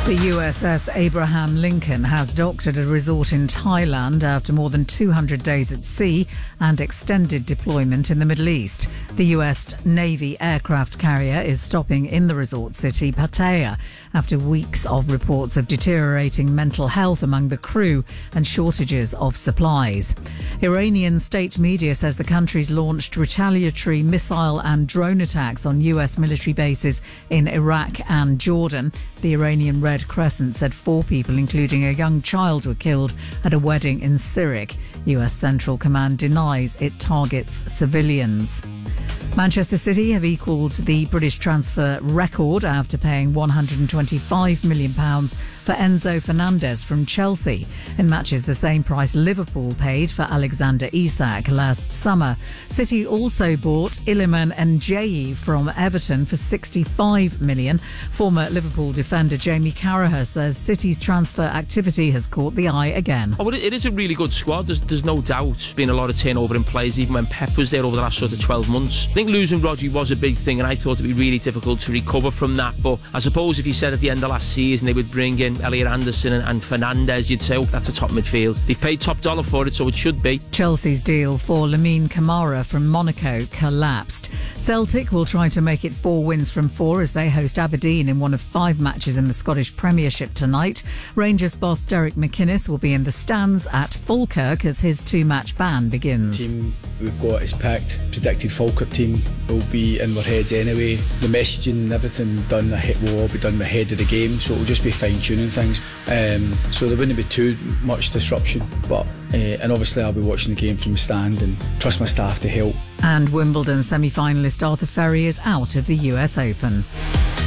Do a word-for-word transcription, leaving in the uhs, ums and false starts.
The U S S Abraham Lincoln has docked at a resort in Thailand after more than two hundred days at sea and extended deployment in the Middle East. The U S Navy aircraft carrier is stopping in the resort city, Pattaya, after weeks of reports of deteriorating mental health among the crew and shortages of supplies. Iranian state media says the country's launched retaliatory missile and drone attacks on U S military bases in Iraq and Jordan. The Iranian Red Crescent said four people, including a young child, were killed at a wedding in Sirik. U S Central Command denies it targets civilians. Manchester City have equalled the British transfer record after paying one hundred twenty-five million pounds for Enzo Fernandez from Chelsea. It matches the same price Liverpool paid for Alexander Isak last summer. City also bought Iliman Ndiaye from Everton for sixty-five million pounds. Former Liverpool defender Jamie Carragher says City's transfer activity has caught the eye again. Oh, well, it is a really good squad. There's, there's no doubt. Been a lot of turnover in players, even when Pep was there over the last sort of twelve months. I think losing Rodri was a big thing, and I thought it'd be really difficult to recover from that. But I suppose if you said at the end of last season they would bring in Elliot Anderson and, and Fernandes, you'd say, oh, that's a top midfield. They've paid top dollar for it, so it should be. Chelsea's deal for Lamine Camara from Monaco collapsed. Celtic will try to make it four wins from four as they host Aberdeen in one of five matches in the Scottish Premiership tonight. Rangers boss Derek McInnes will be in the stands at Falkirk as his two-match ban begins. The team we've got is picked, predicted Falkirk team will be in their heads anyway. The messaging and everything done ahead will all be done ahead of the game, so it will just be fine-tuning things. Um, so there wouldn't be too much disruption, but uh, and obviously I'll be watching the game from the stand and trust my staff to help. And Wimbledon semi-finalist Arthur Ferry is out of the U S Open.